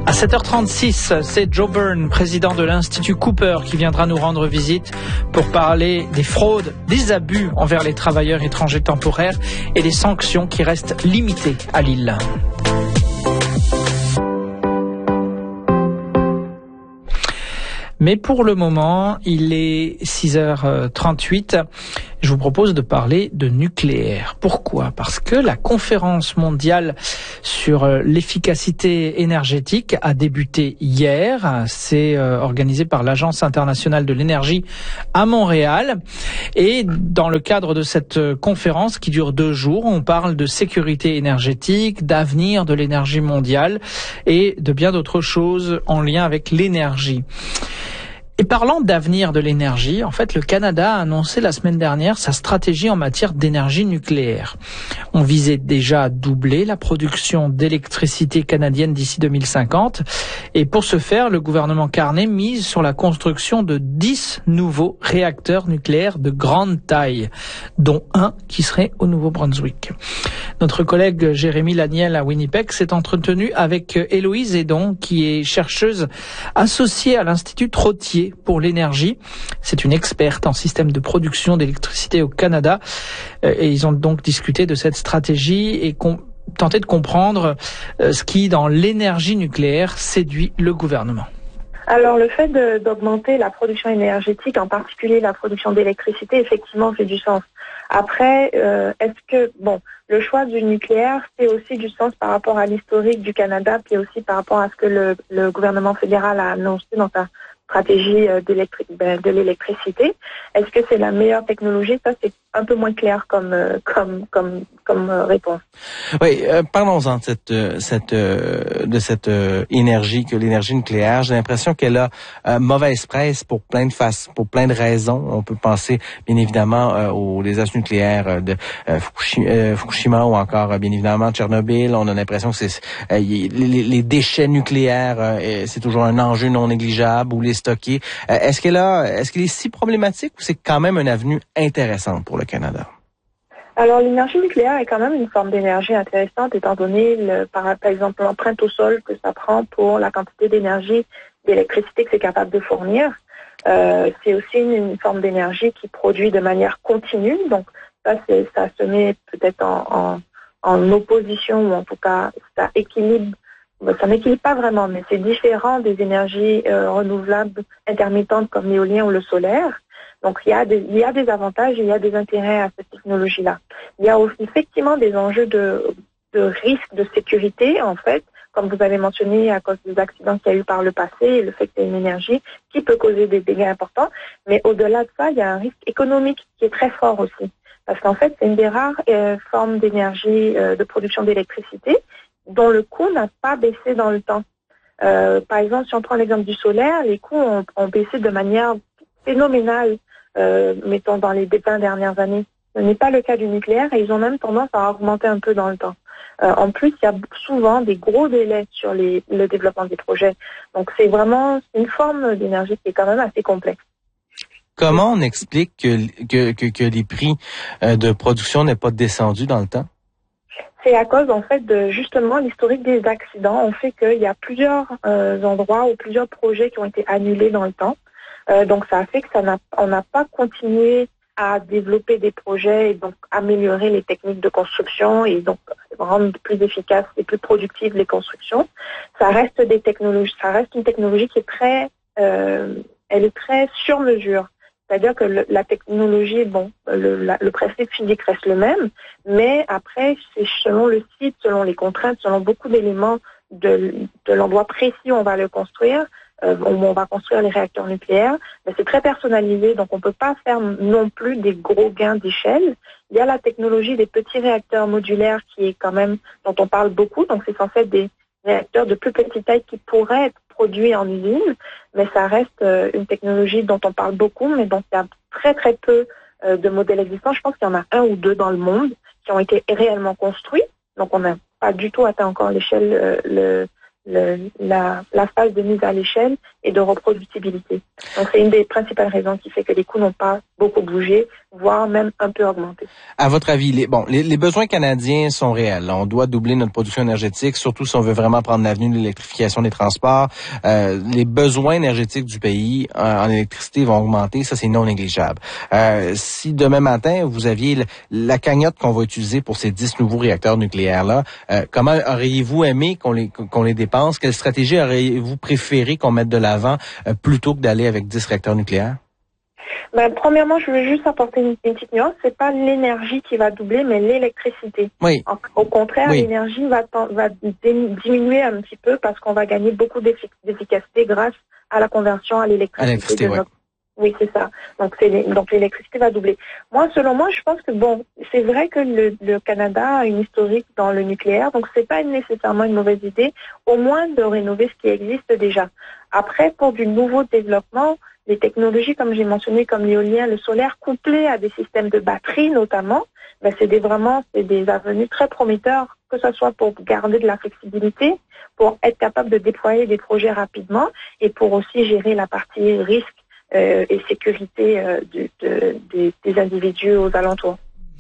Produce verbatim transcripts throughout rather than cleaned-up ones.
À sept heures trente-six, c'est Joe Byrne, président de l'Institut Cooper, qui viendra nous rendre visite pour parler des fraudes, des abus envers les travailleurs étrangers temporaires et des sanctions qui restent limitées à l'île. Mais pour le moment, il est six heures trente-huit. Je vous propose de parler de nucléaire. Pourquoi ? Parce que la conférence mondiale sur l'efficacité énergétique a débuté hier. C'est organisé par l'Agence internationale de l'énergie à Montréal. Et dans le cadre de cette conférence qui dure deux jours, on parle de sécurité énergétique, d'avenir de l'énergie mondiale et de bien d'autres choses en lien avec l'énergie. Et parlant d'avenir de l'énergie, en fait, le Canada a annoncé la semaine dernière sa stratégie en matière d'énergie nucléaire. On visait déjà à doubler la production d'électricité canadienne d'ici deux mille cinquante. Et pour ce faire, le gouvernement Carney mise sur la construction de dix nouveaux réacteurs nucléaires de grande taille, dont un qui serait au Nouveau-Brunswick. Notre collègue Jérémy Laniel à Winnipeg s'est entretenu avec Héloïse Edon, qui est chercheuse associée à l'Institut Trottier pour l'énergie. C'est une experte en système de production d'électricité au Canada. Et ils ont donc discuté de cette stratégie et com- tenté de comprendre ce qui, dans l'énergie nucléaire, séduit le gouvernement. Alors, le fait de, d'augmenter la production énergétique, en particulier la production d'électricité, effectivement, fait du sens. Après, euh, est-ce que, bon, le choix du nucléaire fait aussi du sens par rapport à l'historique du Canada, puis aussi par rapport à ce que le, le gouvernement fédéral a annoncé dans sa stratégie d'électri- ben, de l'électricité. Est-ce que c'est la meilleure technologie? Ça, c'est un peu moins clair comme euh, comme comme comme euh, réponse. Oui, euh, parlons-en de cette euh, cette euh, de cette euh, énergie que l'énergie nucléaire. J'ai l'impression qu'elle a euh, mauvaise presse pour plein de faces, pour plein de raisons. On peut penser bien évidemment euh, aux désastres nucléaires de euh, Fukushima, euh, Fukushima ou encore euh, bien évidemment Tchernobyl. On a l'impression que c'est euh, les, les déchets nucléaires, euh, c'est toujours un enjeu non négligeable ou les stocker. Euh, est-ce qu'elle a, est-ce qu'elle est si problématique ou c'est quand même une avenue intéressante pour le Canada? Alors, l'énergie nucléaire est quand même une forme d'énergie intéressante, étant donné, le, par, par exemple, l'empreinte au sol que ça prend pour la quantité d'énergie, d'électricité que c'est capable de fournir. Euh, c'est aussi une, une forme d'énergie qui produit de manière continue. Donc, ça, c'est, ça se met peut-être en, en, en opposition, ou en tout cas, ça équilibre. Ça n'équilibre pas vraiment, mais c'est différent des énergies euh, renouvelables intermittentes comme l'éolien ou le solaire. Donc, il y a des, il y a des avantages et il y a des intérêts à cette technologie-là. Il y a aussi effectivement des enjeux de, de risque de sécurité, en fait, comme vous avez mentionné, à cause des accidents qu'il y a eu par le passé et le fait que c'est une énergie qui peut causer des dégâts importants. Mais au-delà de ça, il y a un risque économique qui est très fort aussi. Parce qu'en fait, c'est une des rares euh, formes d'énergie euh, de production d'électricité dont le coût n'a pas baissé dans le temps. Euh, par exemple, si on prend l'exemple du solaire, les coûts ont, ont baissé de manière phénoménale, euh, mettons, dans les vingt dernières années. Ce n'est pas le cas du nucléaire et ils ont même tendance à augmenter un peu dans le temps. Euh, en plus, il y a souvent des gros délais sur les, le développement des projets. Donc, c'est vraiment une forme d'énergie qui est quand même assez complexe. Comment on explique que, que, que, que les prix de production n'aient pas descendu dans le temps? C'est à cause, en fait, de justement l'historique des accidents. On fait qu'il y a plusieurs euh, endroits ou plusieurs projets qui ont été annulés dans le temps. Euh, donc, ça a fait que ça n'a, on n'a pas continué à développer des projets et donc améliorer les techniques de construction et donc rendre plus efficaces et plus productives les constructions. Ça reste des technologies, ça reste une technologie qui est très, euh, elle est très sur mesure. C'est-à-dire que le, la technologie, bon, le, la, le principe physique reste le même, mais après, c'est selon le site, selon les contraintes, selon beaucoup d'éléments de, de l'endroit précis où on va le construire, euh, où on va construire les réacteurs nucléaires, mais c'est très personnalisé, donc on ne peut pas faire non plus des gros gains d'échelle. Il y a la technologie des petits réacteurs modulaires qui est quand même, dont on parle beaucoup, donc c'est censé être des réacteurs de plus petite taille qui pourraient être produits en usine, mais ça reste euh, une technologie dont on parle beaucoup, mais dont il y a très très peu euh, de modèles existants. Je pense qu'il y en a un ou deux dans le monde qui ont été réellement construits, donc on n'a pas du tout atteint encore l'échelle, euh, le, le, la, la phase de mise à l'échelle et de reproductibilité. Donc c'est une des principales raisons qui fait que les coûts n'ont pas beaucoup bougé, voire même un peu augmenté. À votre avis, les, bon, les, les besoins canadiens sont réels. On doit doubler notre production énergétique, surtout si on veut vraiment prendre l'avenue de l'électrification des transports. Euh, les besoins énergétiques du pays en, en électricité vont augmenter, ça c'est non négligeable. Euh, si demain matin vous aviez le, la cagnotte qu'on va utiliser pour ces dix nouveaux réacteurs nucléaires là, euh, comment auriez-vous aimé qu'on les qu'on les dépense? Quelle stratégie auriez-vous préféré qu'on mette de l'avant euh, plutôt que d'aller avec dix réacteurs nucléaires? Ben, premièrement, je veux juste apporter une, une petite nuance. C'est pas l'énergie qui va doubler, mais l'électricité. Oui. En, au contraire, oui. l'énergie va, va diminuer un petit peu parce qu'on va gagner beaucoup d'efficacité grâce à la conversion à l'électricité. Ouais. Oui, c'est ça. Donc, c'est donc l'électricité va doubler. Moi, selon moi, je pense que bon, c'est vrai que le, le Canada a une historique dans le nucléaire, donc c'est pas nécessairement une mauvaise idée, au moins de rénover ce qui existe déjà. Après, pour du nouveau développement, les technologies, comme j'ai mentionné, comme l'éolien, le solaire, couplés à des systèmes de batterie notamment, ben c'est des, vraiment c'est des avenues très prometteurs, que ce soit pour garder de la flexibilité, pour être capable de déployer des projets rapidement et pour aussi gérer la partie risque euh, et sécurité euh, de, de, de, des individus aux alentours.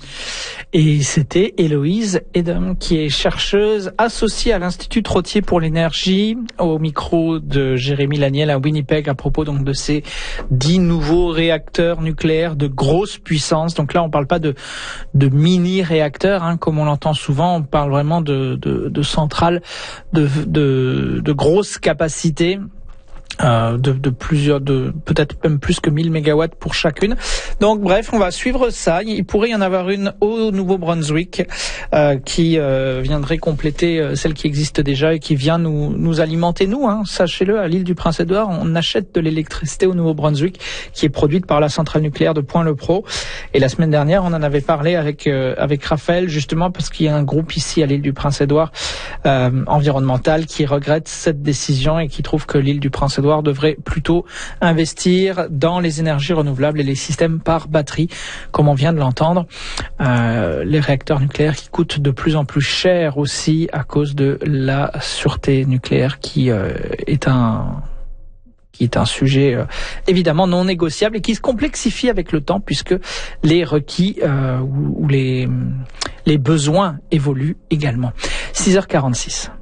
Et c'était Héloïse Edom, qui est chercheuse associée à l'Institut Trottier pour l'énergie, au micro de Jérémy Laniel à Winnipeg, à propos donc de ces dix nouveaux réacteurs nucléaires de grosse puissance. Donc là, on parle pas de, de mini-réacteurs, hein, comme on l'entend souvent. On parle vraiment de, de, de centrales de, de, de grosses capacités. Euh, de, de plusieurs, de peut-être même plus que mille mégawatts pour chacune. Donc bref, on va suivre ça. Il pourrait y en avoir une au Nouveau-Brunswick euh, qui euh, viendrait compléter euh, celle qui existe déjà et qui vient nous nous alimenter nous. Hein. Sachez-le, à l'île du Prince-Édouard, on achète de l'électricité au Nouveau-Brunswick qui est produite par la centrale nucléaire de Point-le-Pro. Et la semaine dernière, on en avait parlé avec euh, avec Raphaël justement parce qu'il y a un groupe ici à l'île du Prince-Édouard euh, environnemental qui regrette cette décision et qui trouve que l'île du Prince-Édouard devrait plutôt investir dans les énergies renouvelables et les systèmes par batterie, comme on vient de l'entendre. Euh, les réacteurs nucléaires qui coûtent de plus en plus cher aussi à cause de la sûreté nucléaire qui euh, est un qui est un sujet euh, évidemment non négociable et qui se complexifie avec le temps puisque les requis euh, ou, ou les les besoins évoluent également. six heures quarante-six.